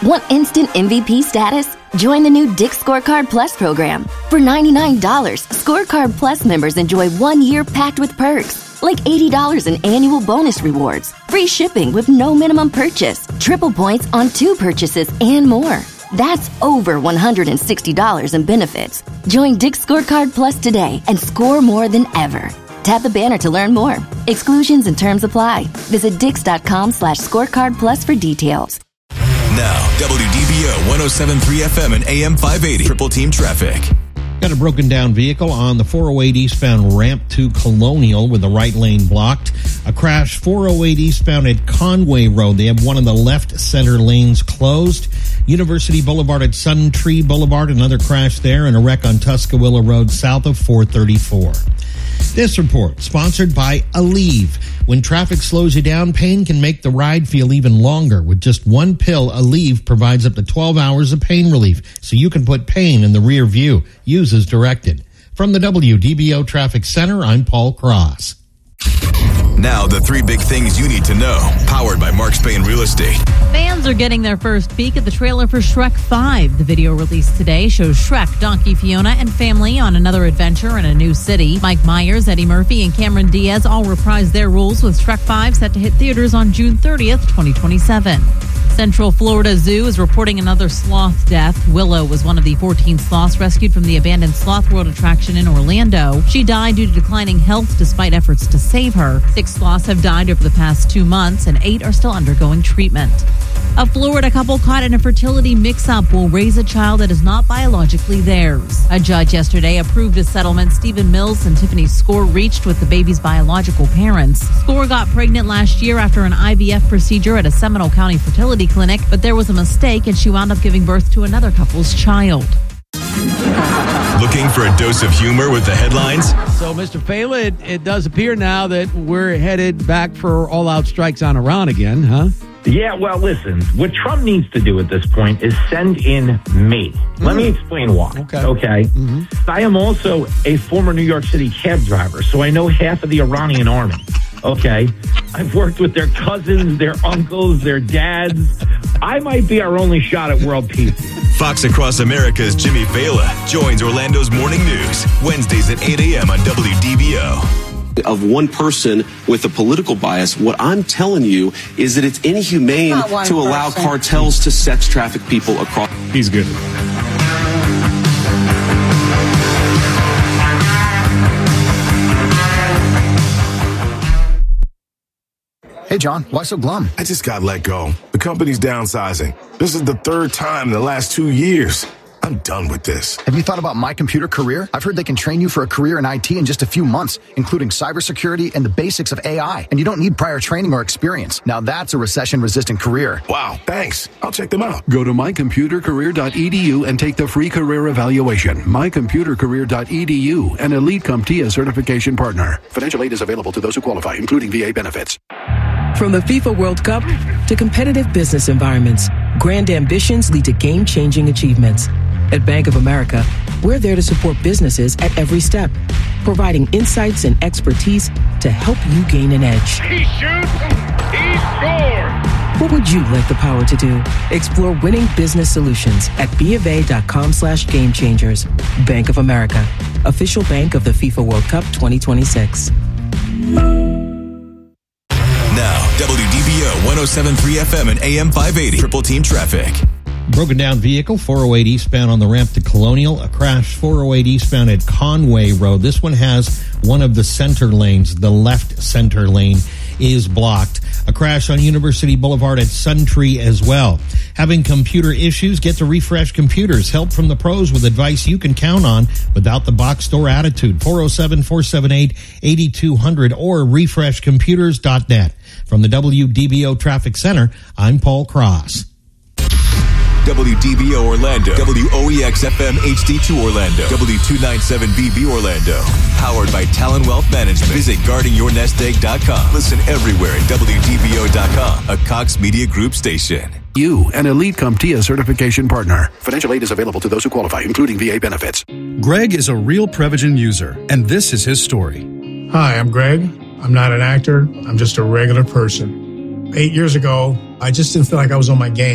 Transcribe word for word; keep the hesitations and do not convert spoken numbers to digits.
Want instant M V P status? Join the new Dick's Scorecard Plus program. For ninety-nine dollars, Scorecard Plus members enjoy one year packed with perks, like eighty dollars in annual bonus rewards, free shipping with no minimum purchase, triple points on two purchases, and more. That's over one hundred sixty dollars in benefits. Join Dick's Scorecard Plus today and score more than ever. Tap the banner to learn more. Exclusions and terms apply. Visit dix.com slash scorecard plus for details. Now, W D B O one oh seven point three F M and A M five eighty. Triple Team Traffic. Got a broken down vehicle on the four oh eight eastbound ramp to Colonial with the right lane blocked. A crash four oh eight eastbound at Conway Road. They have one of the left center lanes closed. University Boulevard at Sun Tree Boulevard, another crash there, and a wreck on Tuscaloosa Road south of four thirty-four. This report sponsored by Aleve. When traffic slows you down, pain can make the ride feel even longer. With just one pill, Aleve provides up to twelve hours of pain relief, so you can put pain in the rear view. Use as directed. From the W D B O Traffic Center, I'm Paul Cross. Now, the three big things you need to know. Powered by Mark Spain Real Estate. Fans are getting their first peek at the trailer for Shrek five. The video released today shows Shrek, Donkey, Fiona, and family on another adventure in a new city. Mike Myers, Eddie Murphy, and Cameron Diaz all reprise their roles, with Shrek five set to hit theaters on June thirtieth, twenty twenty-seven. Central Florida Zoo is reporting another sloth death. Willow was one of the fourteen sloths rescued from the abandoned Sloth World attraction in Orlando. She died due to declining health despite efforts to save her. Six sloths have died over the past two months, and eight are still undergoing treatment. A Florida couple caught in a fertility mix-up will raise a child that is not biologically theirs. A judge yesterday approved a settlement Stephen Mills and Tiffany Score reached with the baby's biological parents. Score got pregnant last year after an I V F procedure at a Seminole County fertility clinic, but there was a mistake and she wound up giving birth to another couple's child. Looking for a dose of humor with the headlines? So, Mister Fela, it, it does appear now that we're headed back for all-out strikes on Iran again, huh? Yeah, well, listen, what Trump needs to do at this point is send in me. Mm. Let me explain why. Okay. Okay. Mm-hmm. I am also a former New York City cab driver, so I know half of the Iranian army. Okay. I've worked with their cousins, their uncles, their dads. I might be our only shot at world peace. Fox Across America's Jimmy Fela joins Orlando's Morning News, Wednesdays at eight a.m. on W D B O. Of one person with a political bias, what I'm telling you is that it's inhumane to person. allow cartels to sex traffic people across. He's good. Hey, John, why so glum? I just got let go. The company's downsizing. This is the third time in the last two years. I'm done with this. Have you thought about My Computer Career? I've heard they can train you for a career in I T in just a few months, including cybersecurity and the basics of A I. And you don't need prior training or experience. Now that's a recession-resistant career. Wow, thanks. I'll check them out. Go to my computer career dot e d u and take the free career evaluation. my computer career dot e d u, an Elite CompTIA certification partner. Financial aid is available to those who qualify, including V A benefits. From the FIFA World Cup to competitive business environments, grand ambitions lead to game-changing achievements. At Bank of America, we're there to support businesses at every step, providing insights and expertise to help you gain an edge. He shoots, he scores! What would you like the power to do? Explore winning business solutions at BofA.com slash game changers. Bank of America, official bank of the FIFA World Cup twenty twenty-six. Now, W D B O one oh seven point three F M and A M five eighty. Triple Team Traffic. Broken down vehicle, four oh eight eastbound on the ramp to Colonial. A crash, four oh eight eastbound at Conway Road. This one has one of the center lanes. The left center lane is blocked. A crash on University Boulevard at Suntree as well. Having computer issues? Get to Refresh Computers. Help from the pros with advice you can count on without the box store attitude. four oh seven, four seven eight, eight two hundred or refresh computers dot net. From the W D B O Traffic Center, I'm Paul Cross. W D B O Orlando, W O E X F M H D two Orlando, W two ninety-seven B B Orlando. Powered by Talon Wealth Management. Visit guarding your nest egg dot com. Listen everywhere at W D B O dot com, a Cox Media Group station. You, an Elite CompTIA certification partner. Financial aid is available to those who qualify, including V A benefits. Greg is a real Prevagen user, and this is his story. Hi, I'm Greg. I'm not an actor. I'm just a regular person. Eight years ago, I just didn't feel like I was on my game.